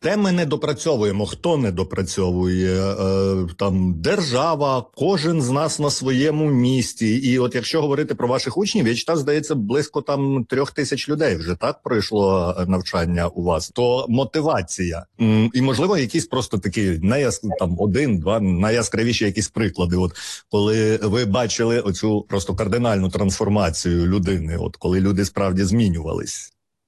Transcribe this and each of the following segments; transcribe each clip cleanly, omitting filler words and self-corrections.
Де ми не допрацьовуємо? Хто не допрацьовує? Там держава, кожен з нас на своєму місці. І от якщо говорити про ваших учнів, я читав, здається, близько там 3000 людей вже так пройшло навчання у вас. То мотивація і можливо якісь просто такі там один-два найяскравіші якісь приклади. От коли ви бачили оцю просто кардинальну трансформацію людини, от коли люди справді змінювались.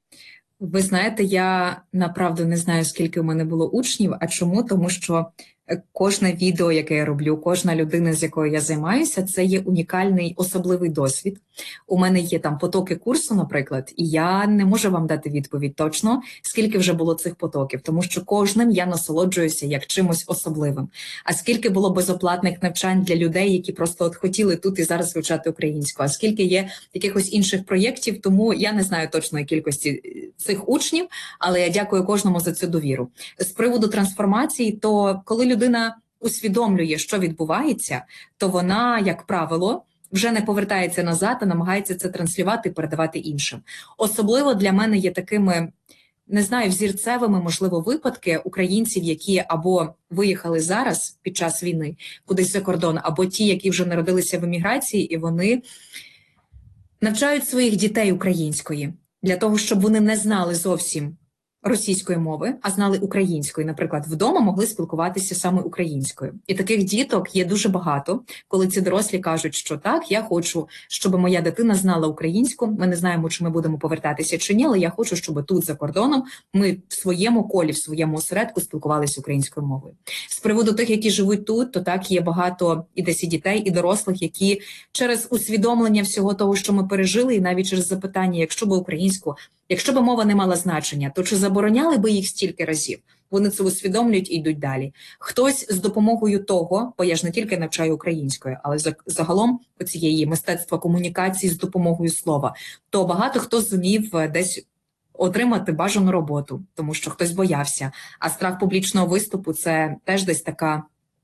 Ви знаєте, я направду не знаю, скільки у мене було учнів, а чому? Тому що кожне відео, яке я роблю, кожна людина, з якою я займаюся, це є унікальний, особливий досвід. У мене є там потоки курсу, наприклад, і я не можу вам дати відповідь точно, скільки вже було цих потоків, тому що кожним я насолоджуюся як чимось особливим. А скільки було безоплатних навчань для людей, які просто от хотіли тут і зараз вивчати українську, а скільки є якихось інших проєктів, тому я не знаю точної кількості цих учнів, але я дякую кожному за цю довіру. З приводу трансформації, то коли людина усвідомлює, що відбувається, то вона, як правило, вже не повертається назад, а намагається це транслювати і передавати іншим. Особливо для мене є такими, не знаю, взірцевими, можливо, випадки українців, які або виїхали зараз під час війни кудись за кордон, або ті, які вже народилися в еміграції, і вони навчають своїх дітей української, для того, щоб вони не знали зовсім російської мови, а знали української. Наприклад, вдома могли спілкуватися саме українською. І таких діток є дуже багато, коли ці дорослі кажуть, що так, я хочу, щоб моя дитина знала українську, ми не знаємо, чи ми будемо повертатися чи ні, але я хочу, щоб тут, за кордоном, ми в своєму колі, в своєму осередку спілкувалися українською мовою. З приводу тих, які живуть тут, то так, є багато і десь і дітей, і дорослих, які через усвідомлення всього того, що ми пережили, і навіть через запитання, якщо б мова не мала значення, то чи забороняли би їх стільки разів? Вони це усвідомлюють і йдуть далі. Хтось з допомогою того, бо я ж не тільки навчаю українською, але загалом цієї мистецтва комунікації з допомогою слова, то багато хто зумів десь отримати бажану роботу, тому що хтось боявся. А страх публічного виступу – це теж десь така,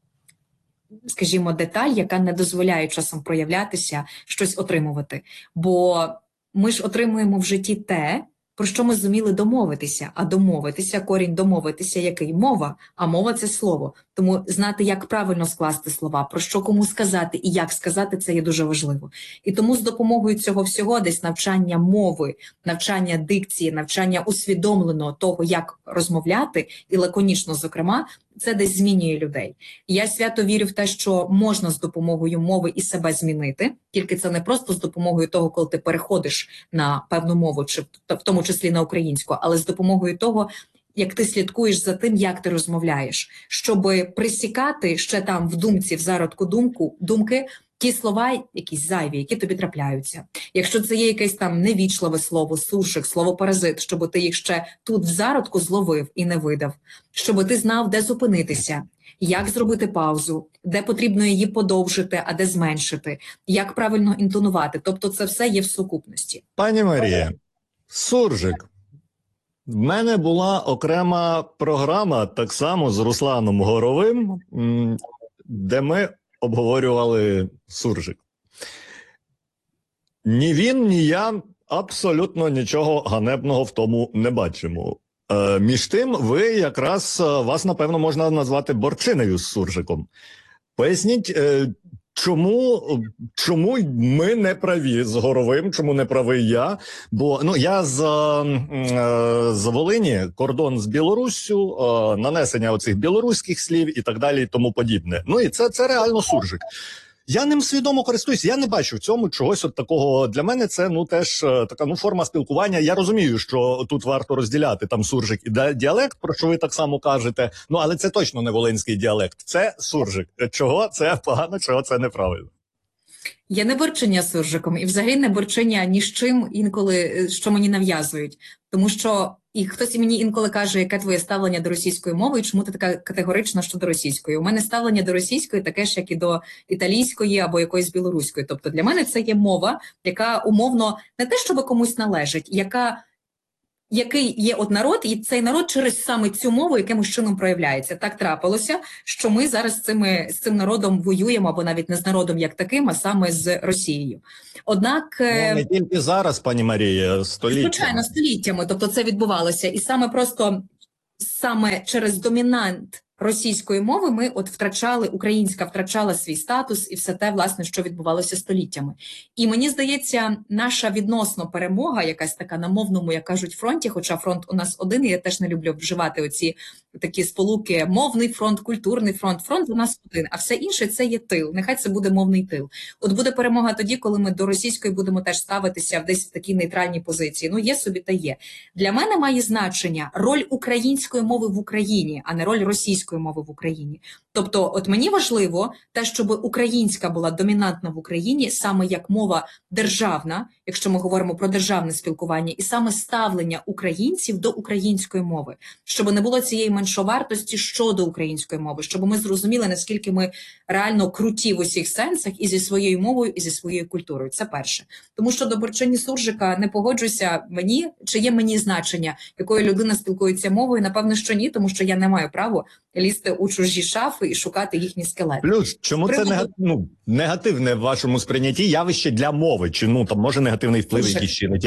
скажімо, деталь, яка не дозволяє часом проявлятися, щось отримувати. Бо ми ж отримуємо в житті те, про що ми зуміли домовитися. А домовитися, корінь домовитися, який? Мова. А мова – це слово. Тому знати, як правильно скласти слова, про що кому сказати і як сказати – це є дуже важливо. І тому з допомогою цього всього, десь навчання мови, навчання дикції, навчання усвідомленого того, як розмовляти, і лаконічно, зокрема, це десь змінює людей. І я свято вірю в те, що можна з допомогою мови і себе змінити, тільки це не просто з допомогою того, коли ти переходиш на певну мову, чи в тому числі на українську, але з допомогою того, як ти слідкуєш за тим, як ти розмовляєш, щоб присікати ще там в думці, в зародку думки, ті слова, якісь зайві, які тобі трапляються. Якщо це є якесь там невічливе слово, суржик, слово паразит, щоб ти їх ще тут в зародку зловив і не видав, щоб ти знав, де зупинитися, як зробити паузу, де потрібно її подовжити, а де зменшити, як правильно інтонувати. Тобто це все є в сукупності. Пані Марія, суржик. В мене була окрема програма, так само з Русланом Горовим, де ми обговорювали суржик. Ні він, ні я абсолютно нічого ганебного в тому не бачимо. Між тим, ви якраз, вас, напевно, можна назвати борчинею з суржиком. Поясніть, чому ми не праві з Горовим, чому не правий я? Бо я з Волині, кордон з Білоруссю, нанесення оцих білоруських слів і так далі і тому подібне. І це реально суржик. Я ним свідомо користуюсь, я не бачу в цьому чогось от такого. Для мене це теж така форма спілкування. Я розумію, що тут варто розділяти там суржик і діалект, про що ви так само кажете. Але це точно не волинський діалект, це суржик. Чого це погано, чого це неправильно? Я не борчиня з суржиком і взагалі не борчиня ні з чим інколи, що мені нав'язують. Тому що і хтось мені інколи каже, яке твоє ставлення до російської мови, і чому ти така категорична щодо російської. У мене ставлення до російської таке ж, як і до італійської або якоїсь білоруської. Тобто для мене це є мова, яка умовно не те, щоб комусь належить, який є от народ, і цей народ через саме цю мову якимось чином проявляється. Так трапилося, що ми зараз з цим народом воюємо, або навіть не з народом як таким, а саме з Росією. Однак... не тільки зараз, пані Марія, століттями. Звичайно, століттями, тобто це відбувалося. І саме просто саме через домінант російської мови ми от українська втрачала свій статус і все те, власне, що відбувалося століттями. І мені здається, наша відносно перемога, якась така на мовному, як кажуть, фронті, хоча фронт у нас один, і я теж не люблю вживати оці такі сполуки: мовний фронт, культурний фронт. Фронт у нас один, а все інше – це є тил. Нехай це буде мовний тил. От буде перемога тоді, коли ми до російської будемо теж ставитися десь в такій нейтральній позиції. Ну, є собі та є. Для мене має значення роль української мови в Україні, а не роль російської мови в Україні. Тобто, от мені важливо те, щоб українська була домінантна в Україні саме як мова державна, якщо ми говоримо про державне спілкування, і саме ставлення українців до української мови, щоб не було цієї меншовартості щодо української мови, щоб ми зрозуміли, наскільки ми реально круті в усіх сенсах і зі своєю мовою, і зі своєю культурою. Це перше. Тому що до Борчині Суржика не погоджуся мені, чи є мені значення, якою людина спілкується мовою. Напевно, що ні, тому що я не маю права лізти у чужі шафи і шукати їхні скелети. Плюс, чому це негативне в вашому сприйнятті явище для мови? Чи там може негативний вплив якийсь чинить?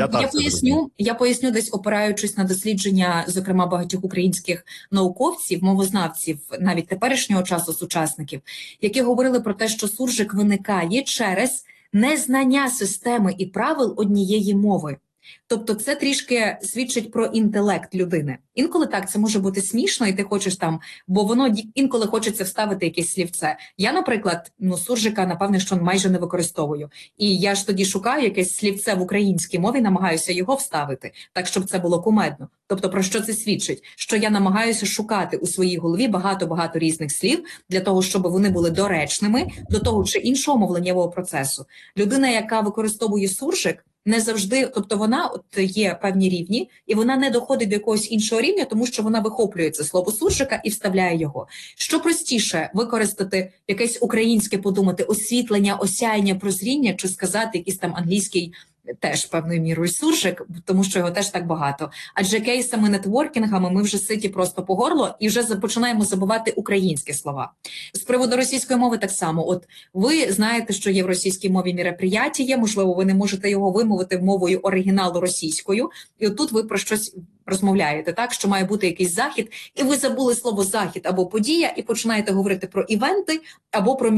Я поясню, десь опираючись на дослідження, зокрема, багатьох українських науковців, мовознавців, навіть теперішнього часу сучасників, які говорили про те, що суржик виникає через незнання системи і правил однієї мови. Тобто це трішки свідчить про інтелект людини. Інколи так, це може бути смішно, і ти хочеш там, бо воно інколи хочеться вставити якесь слівце. Я, наприклад, суржика, напевне, що майже не використовую. І я ж тоді шукаю якесь слівце в українській мові, намагаюся його вставити, так, щоб це було кумедно. Тобто про що це свідчить? Що я намагаюся шукати у своїй голові багато-багато різних слів для того, щоб вони були доречними до того чи іншого мовленнєвого процесу. Людина, яка використовує суржик, не завжди, тобто вона є певні рівні, і вона не доходить до якогось іншого рівня, тому що вона вихоплює це слово суржика і вставляє його. Що простіше використати якесь українське, подумати, освітлення, осяяння, прозріння, чи сказати якийсь там англійський теж певною мірою суржик, тому що його теж так багато. Адже кейсами, нетворкінгами ми вже ситі просто по горло і вже починаємо забувати українські слова. З приводу російської мови так само. От ви знаєте, що є в російській мові мероприятие, можливо, ви не можете його вимовити мовою оригіналу російською, і отут ви про щось розмовляєте, так, що має бути якийсь захід, і ви забули слово захід або подія, і починаєте говорити про івенти або про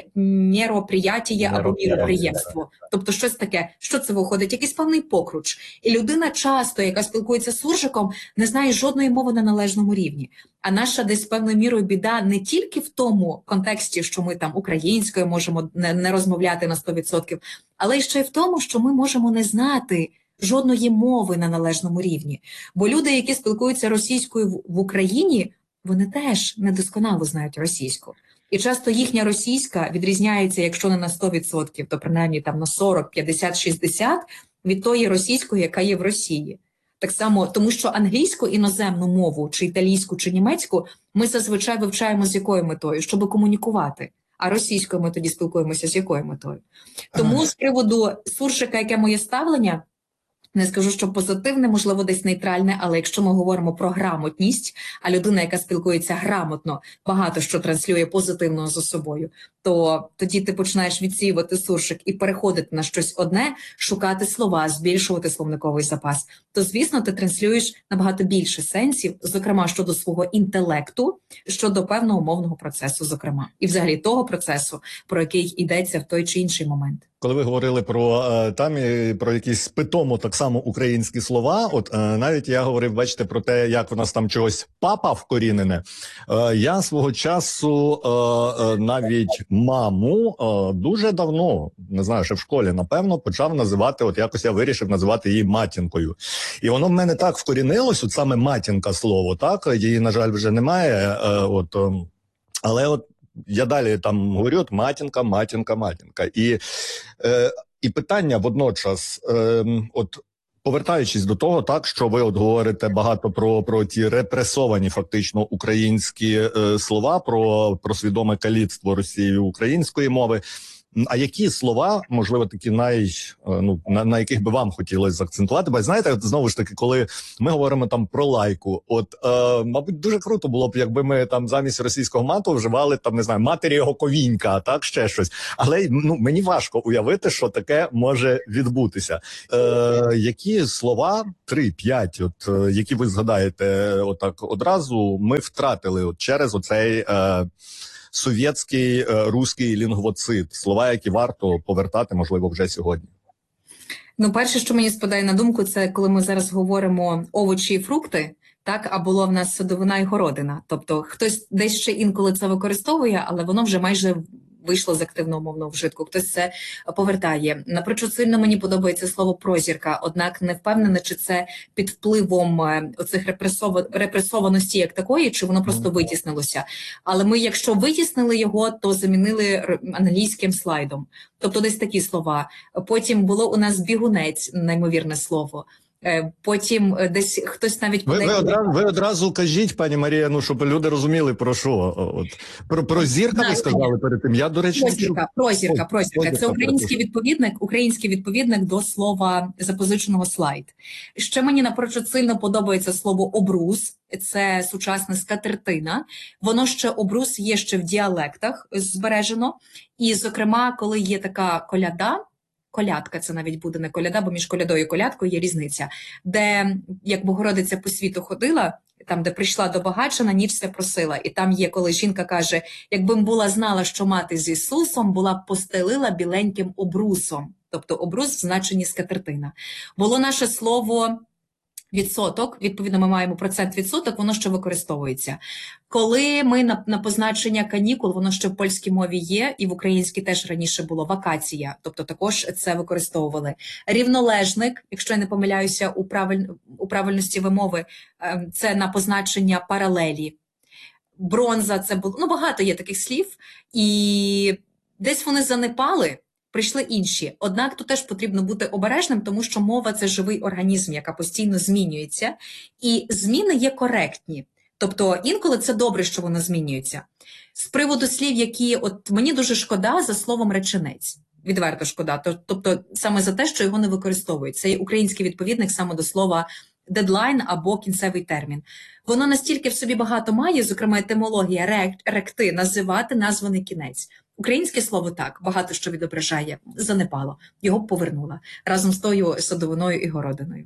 мероприятие або міроприємство. Тобто щось таке. Що це виходить? Якийсь певний покруч. І людина часто, яка спілкується з суржиком, не знає жодної мови на належному рівні. А наша десь певною мірою біда не тільки в тому контексті, що ми там українською можемо не розмовляти на 100%, але й ще й в тому, що ми можемо не знати жодної мови на належному рівні. Бо люди, які спілкуються російською в Україні, вони теж недосконало знають російську. І часто їхня російська відрізняється, якщо не на 100%, то принаймні там на 40, 50, 60 від тої російської, яка є в Росії. Так само, тому що англійську іноземну мову, чи італійську, чи німецьку, ми зазвичай вивчаємо з якою метою? Щоб комунікувати. А російською ми тоді спілкуємося з якою метою? Тому з приводу суржика, яке моє ставлення, не скажу, що позитивне, можливо, десь нейтральне, але якщо ми говоримо про грамотність, а людина, яка спілкується грамотно, багато що транслює позитивного за собою, то тоді ти починаєш відсіювати суржик і переходити на щось одне, шукати слова, збільшувати словниковий запас. То, звісно, ти транслюєш набагато більше сенсів, зокрема, щодо свого інтелекту, щодо певного мовного процесу, зокрема. І взагалі того процесу, про який йдеться в той чи інший момент. Коли ви говорили про якісь питому так само українські слова, навіть я говорив, бачите, про те, як в нас там чогось папа вкорінене. Я свого часу навіть маму дуже давно, не знаю, ще в школі, напевно, почав називати, якось я вирішив називати її матінкою. І воно в мене так вкорінилось, саме матінка слово, так, її, на жаль, вже немає, але я далі там говорю, матінка. І питання водночас, повертаючись до того, так, що ви говорите багато про ті репресовані фактично українські слова, про свідоме каліцтво Росією української мови. А які слова, можливо, такі на яких би вам хотілося заакцентувати? Бо знаєте, от, знову ж таки, коли ми говоримо там про лайку, мабуть, дуже круто було б, якби ми там замість російського мату вживали там, не знаю, матері його ковінька, так, ще щось. Але мені важко уявити, що таке може відбутися. Які слова, 3-5, які ви згадаєте отак одразу, ми втратили через оцей совєтський руський лінгвоцид, слова, які варто повертати, можливо, вже сьогодні? Ну, перше, що мені спадає на думку, це коли ми зараз говоримо овочі і фрукти, так, а було в нас садовина і городина. Тобто хтось десь ще інколи це використовує, але воно вже майже вийшло з активного мовного вжитку. Хтось це повертає. Напрочуд сильно мені подобається слово прозірка, однак не впевнена, чи це під впливом оцих репресованості як такої, чи воно просто витіснилося. Але ми, якщо витіснили його, то замінили англійським слайдом. Тобто десь такі слова. Потім було у нас бігунець, неймовірне слово. Потім десь хтось навіть ви одразу кажіть, пані Марія, щоб люди розуміли, про що. Про зірка ви сказали перед тим. Я, до речі, прозірка. Це український відповідник до слова запозиченого слайд. Ще мені напрочуд сильно подобається слово обрус. Це сучасна скатертина. Воно ще обрус є ще в діалектах збережено. І, зокрема, коли є така колядка, це навіть буде не коляда, бо між колядою і колядкою є різниця, де, як Богородиця по світу ходила, там, де прийшла до багача, на ніч все просила. І там є, коли жінка каже, якби була знала, що мати з Ісусом, була б постелила біленьким обрусом. Тобто обрус в значенні скатертина. Було наше слово відсоток, відповідно, ми маємо процент відсоток, воно ще використовується. Коли ми на позначення канікул, воно ще в польській мові є, і в українській теж раніше було вакація, тобто також це використовували. Рівнолежник, якщо я не помиляюся у правильності вимови, це на позначення паралелі. Бронза, це було, багато є таких слів, і десь вони занепали, прийшли інші. Однак тут теж потрібно бути обережним, тому що мова – це живий організм, яка постійно змінюється, і зміни є коректні. Тобто інколи це добре, що воно змінюється. З приводу слів, які, мені дуже шкода за словом реченець. Відверто шкода. Тобто саме за те, що його не використовують. Це український відповідник саме до слова дедлайн або кінцевий термін. Воно настільки в собі багато має, зокрема етимологія ректи, називати названий кінець. Українське слово так, багато що відображає, занепало. Його повернула разом з тою садовиною і городиною.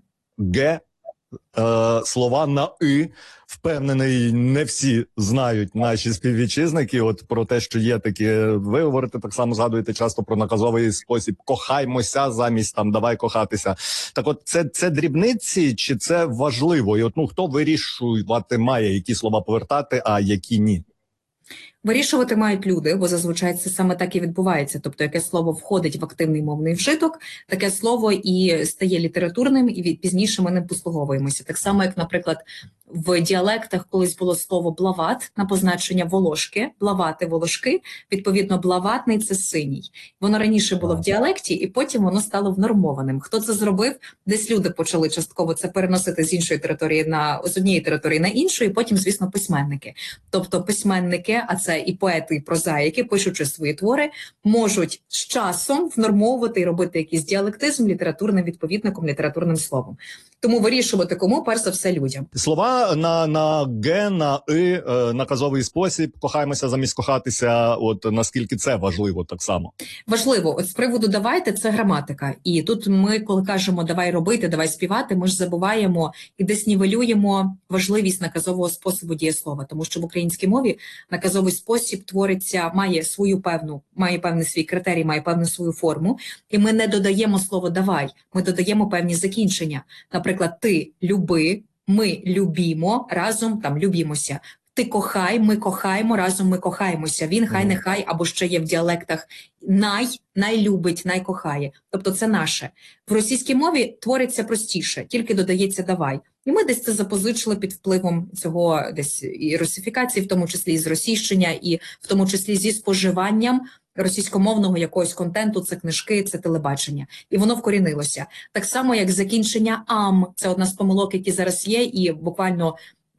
Слова на «и», впевнений, не всі знають наші співвітчизники, про те, що є такі, ви говорите, так само згадуєте часто про наказовий спосіб «кохаймося» замість «давай кохатися». Так це дрібниці чи це важливо? І хто вирішувати має, які слова повертати, а які ні? Вирішувати мають люди, бо зазвичай це саме так і відбувається. Тобто, яке слово входить в активний мовний вжиток, таке слово і стає літературним, і пізніше ми ним послуговуємося. Так само, як, наприклад, в діалектах колись було слово «блават» на позначення волошки, блавати, волошки, відповідно, блаватний – це синій. Воно раніше було в діалекті, і потім воно стало внормованим. Хто це зробив? Десь люди почали частково це переносити з іншої території з однієї території на іншу, і потім, звісно, письменники. Тобто письменники, а це і поети, і прозаїки, пишучи свої твори, можуть з часом внормовувати і робити якийсь діалектизм літературним відповідником, літературним словом. Тому вирішувати кому, перш за все, людям. Слова на «г», на «и», наказовий спосіб, кохаємося замість кохатися, наскільки це важливо так само? Важливо. З приводу «давайте» – це граматика. І тут ми, коли кажемо «давай робити», «давай співати», ми ж забуваємо і десь нівелюємо важливість наказового способу дієслова. Тому що в українській мові наказовий спосіб твориться, має певний свій критерій, має певну свою форму. І ми не додаємо слово «давай», ми додаємо певні закінчення. Наприклад, ти люби, ми любімо, разом любімося. Ти кохай, ми кохаємо, разом ми кохаємося. Він хай, нехай, або ще є в діалектах най любить, най кохає. Тобто це наше. В російській мові твориться простіше, тільки додається «давай». І ми десь це запозичили під впливом цього десь і русифікації, в тому числі і зросійщення, і в тому числі зі споживанням російськомовного якогось контенту, це книжки, це телебачення. І воно вкорінилося. Так само, як закінчення «ам». Це одна з помилок, які зараз є, і буквально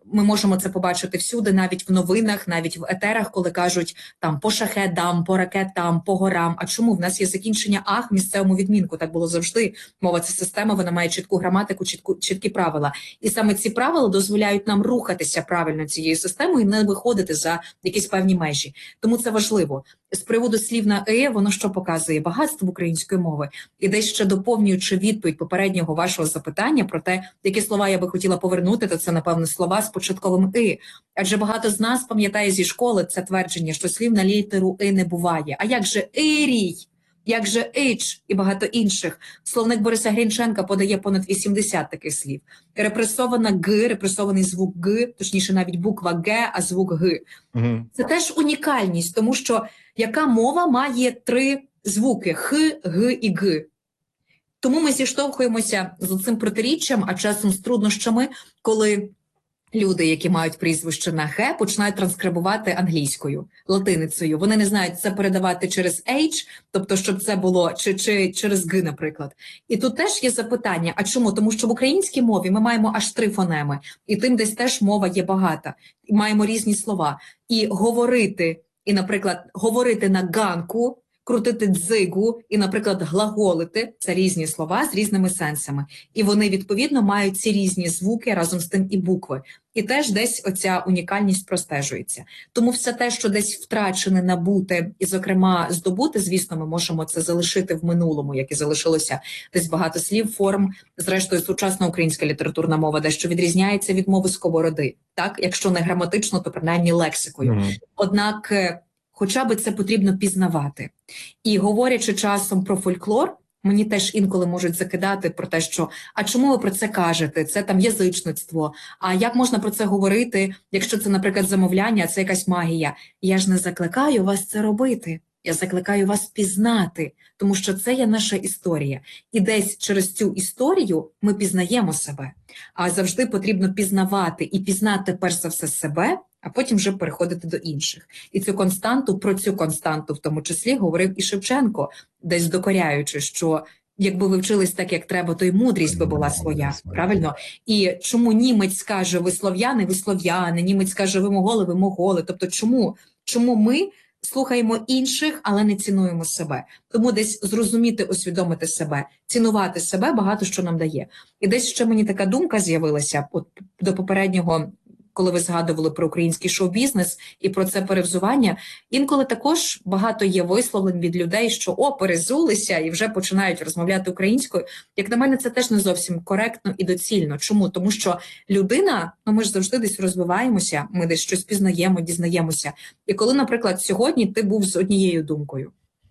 ми можемо це побачити всюди, навіть в новинах, навіть в етерах, коли кажуть там по шахедам, по ракетам, по горам. А чому? В нас є закінчення «ах» в місцевому відмінку. Так було завжди. Мова – це система, вона має чітку граматику, чіткі правила. І саме ці правила дозволяють нам рухатися правильно цією системою і не виходити за якісь певні межі. Тому це важливо. З приводу слів на «и», воно що показує? Багатство української мови. І десь ще доповнюючи відповідь попереднього вашого запитання про те, які слова я би хотіла повернути, то це, напевно, слова з початковим «и». Адже багато з нас пам'ятає зі школи це твердження, що слів на літеру «и» не буває. А як же «ірій», як же «ич» і багато інших? Словник Бориса Грінченка подає понад 80 таких слів. Репресована «г», репресований звук «г», точніше навіть буква «г», а звук «г». Угу. Це теж унікальність, тому що яка мова має 3 звуки – «х», «г» і «г». Тому ми зіштовхуємося з цим протиріччям, а часом з труднощами, коли люди, які мають прізвище на «х», починають транскрибувати англійською, латиницею. Вони не знають це передавати через «h», тобто щоб це було чи через «г», наприклад. І тут теж є запитання, а чому? Тому що в українській мові ми маємо аж 3 фонеми, і тим десь теж мова є багата. І маємо різні слова. І говорити, наприклад, говорити на ганку, крутити дзигу і, наприклад, глаголити – це різні слова з різними сенсами. І вони, відповідно, мають ці різні звуки, разом з тим і букви. І теж десь оця унікальність простежується. Тому все те, що десь втрачене, набуте і, зокрема, здобуте, звісно, ми можемо це залишити в минулому, як і залишилося десь багато слів, форм. Зрештою, сучасна українська літературна мова дещо відрізняється від мови сковороди. Так, якщо не граматично, то принаймні лексикою. Однак хоча б це потрібно пізнавати. І говорячи часом про фольклор, мені теж інколи можуть закидати про те, що «а чому ви про це кажете? Це там язичництво. А як можна про це говорити, якщо це, наприклад, замовляння, це якась магія?» Я ж не закликаю вас це робити. Я закликаю вас пізнати, тому що це є наша історія. І десь через цю історію ми пізнаємо себе. А завжди потрібно пізнавати і пізнати перш за все себе, а потім вже переходити до інших. І про цю константу в тому числі говорив і Шевченко, десь докоряючи, що якби ви вчились так, як треба, то й мудрість би була своя, правильно? І чому німець скаже «ви слов'яни, ви слов'яни», німець скаже «ви моголи, ви моголи». Тобто чому ми слухаємо інших, але не цінуємо себе? Тому десь зрозуміти, усвідомити себе, цінувати себе багато що нам дає. І десь ще мені така думка з'явилася от до попереднього, коли ви згадували про український шоу-бізнес і про це перевзування, інколи також багато є висловлень від людей, що перезулися і вже починають розмовляти українською. Як на мене, це теж не зовсім коректно і доцільно. Чому? Тому що людина, ми ж завжди десь розвиваємося, ми десь щось пізнаємо, дізнаємося. І коли, наприклад, сьогодні ти був з однією думкою,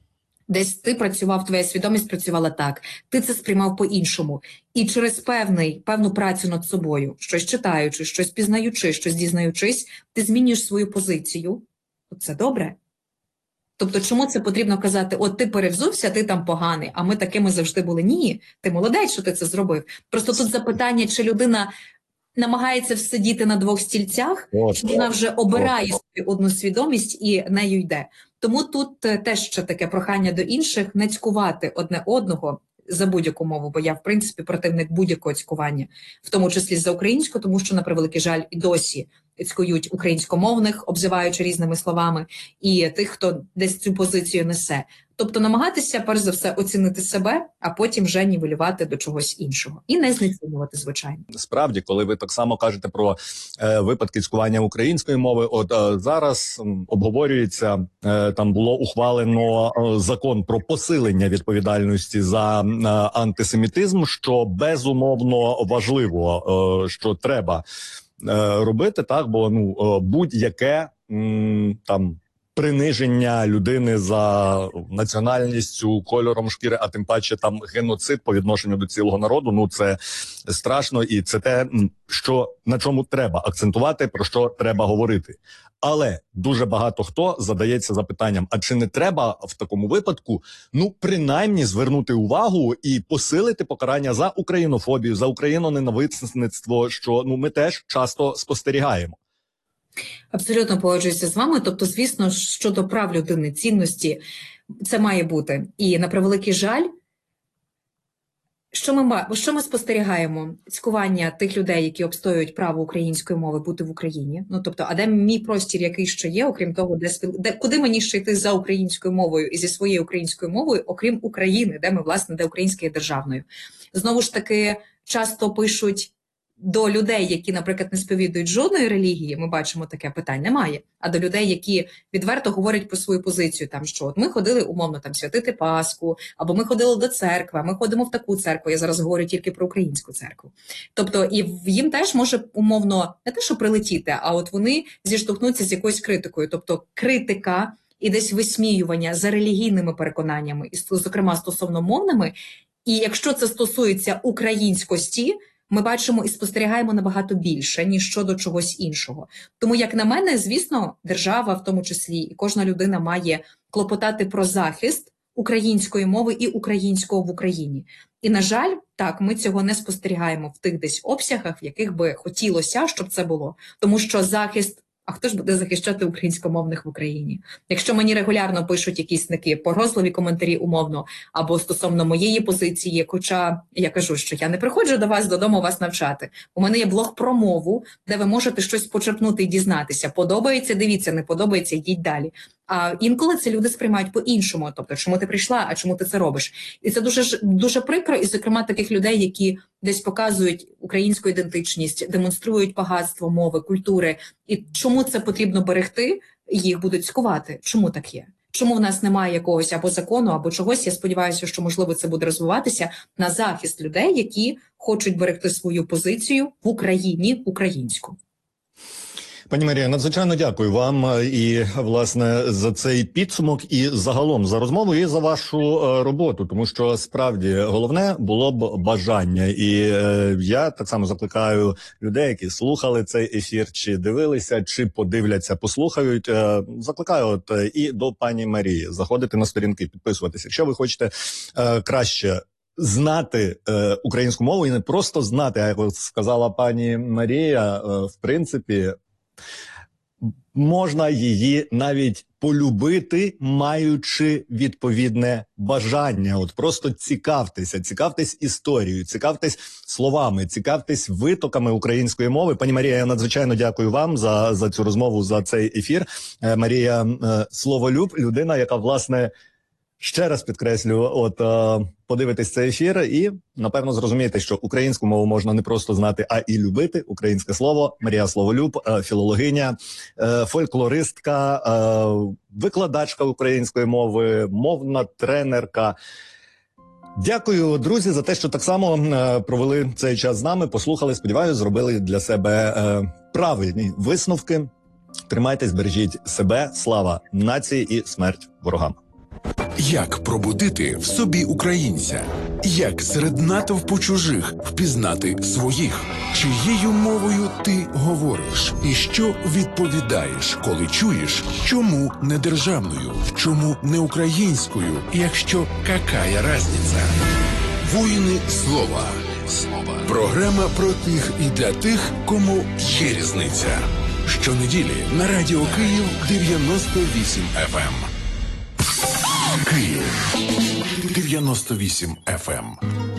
десь ти працював, твоя свідомість працювала так, ти це сприймав по-іншому. І через певну працю над собою, щось читаючи, щось пізнаючи, щось дізнаючись, ти змінюєш свою позицію. Це добре. Тобто чому це потрібно казати, от ти перевзувся, ти там поганий, а ми такими завжди були? Ні, ти молодець, що ти це зробив. Просто тут запитання, чи людина намагається всидіти на 2 стільцях, чи вона вже обирає собі одну свідомість і нею йде. Тому тут теж ще таке прохання до інших не цькувати одне одного за будь-яку мову, бо я, в принципі, противник будь-якого цькування, в тому числі за українську, тому що, на превеликий жаль, і досі цькують українськомовних, обзиваючи різними словами, і тих, хто десь цю позицію несе. Тобто намагатися, перш за все, оцінити себе, а потім вже нівелювати до чогось іншого. І не знецінювати, звичайно. Справді, коли ви так само кажете про випадки цькування української мови, зараз обговорюється, там було ухвалено закон про посилення відповідальності за антисемітизм, що безумовно важливо, що треба робити, так, бо будь-яке там приниження людини за національністю, кольором шкіри, а тим паче там геноцид по відношенню до цілого народу, це страшно, і це те, на чому треба акцентувати, про що треба говорити. Але дуже багато хто задається запитанням, а чи не треба в такому випадку, принаймні звернути увагу і посилити покарання за українофобію, за україноненависництво, що ми теж часто спостерігаємо. Абсолютно погоджуюся з вами. Тобто, звісно, щодо прав людини, цінності, це має бути. І, на превеликий жаль, Що ми спостерігаємо? Цькування тих людей, які обстоюють право української мови бути в Україні. Ну, тобто, а де мій простір, який ще є, окрім того, куди мені ще йти за українською мовою і зі своєю українською мовою, окрім України, де українська є державною. Знову ж таки, часто пишуть до людей, які, наприклад, не сповідують жодної релігії, ми бачимо, таке питань немає, а до людей, які відверто говорять про свою позицію, там, що от ми ходили, умовно, там, святити Пасху, або ми ходили до церкви, а ми ходимо в таку церкву, я зараз говорю тільки про українську церкву. Тобто, і їм теж може, умовно, не те, що прилетіти, а от вони зіштовхнуться з якоюсь критикою. Тобто, критика і десь висміювання за релігійними переконаннями, і, зокрема, стосовно мовними, і якщо це стосується українськості, ми бачимо і спостерігаємо набагато більше, ніж щодо чогось іншого. Тому, як на мене, звісно, держава, в тому числі, і кожна людина має клопотати про захист української мови і українського в Україні. І, на жаль, так, ми цього не спостерігаємо в тих десь обсягах, в яких би хотілося, щоб це було. Тому що захист... А хто ж буде захищати українськомовних в Україні? Якщо мені регулярно пишуть якісь такі погрозливі коментарі умовно, або стосовно моєї позиції, хоча я кажу, що я не приходжу до вас додому вас навчати. У мене є блог про мову, де ви можете щось почерпнути і дізнатися. Подобається – дивіться, не подобається – йдіть далі. А інколи це люди сприймають по-іншому. Тобто, чому ти прийшла, а чому ти це робиш? І це дуже прикро, і, зокрема, таких людей, які десь показують українську ідентичність, демонструють багатство мови, культури. І чому це потрібно берегти, їх будуть цькувати. Чому так є? Чому в нас немає якогось або закону, або чогось? Я сподіваюся, що, можливо, це буде розвиватися на захист людей, які хочуть берегти свою позицію в Україні українську. Пані Марія, надзвичайно дякую вам і, власне, за цей підсумок і загалом за розмову і за вашу роботу, тому що справді головне було б бажання. І я так само закликаю людей, які слухали цей ефір, чи дивилися, чи подивляться, послухають. Закликаю от і до пані Марії заходити на сторінки, підписуватися. Якщо ви хочете краще знати українську мову і не просто знати, а як сказала пані Марія, в принципі, можна її навіть полюбити, маючи відповідне бажання. От просто цікавтесь історією, цікавтесь словами, цікавтесь витоками української мови. Пані Марія, я надзвичайно дякую вам за цю розмову, за цей ефір. Марія Словолюб, людина, яка, власне, ще раз підкреслю, подивитесь цей ефір і, напевно, зрозумієте, що українську мову можна не просто знати, а і любити. Українське слово. Марія Словолюб, філологиня, фольклористка, викладачка української мови, мовна тренерка. Дякую, друзі, за те, що так само провели цей час з нами, послухали, сподіваюся, зробили для себе правильні висновки. Тримайтесь, бережіть себе, слава нації і смерть ворогам. Як пробудити в собі українця? Як серед натовпу чужих впізнати своїх? Чиєю мовою ти говориш? І що відповідаєш, коли чуєш, чому не державною, чому не українською, якщо какая разниця? Воїни слова. Програма про тих і для тих, кому є різниця. Щонеділі на Радіо Київ 98 FM. Київ 98 FM.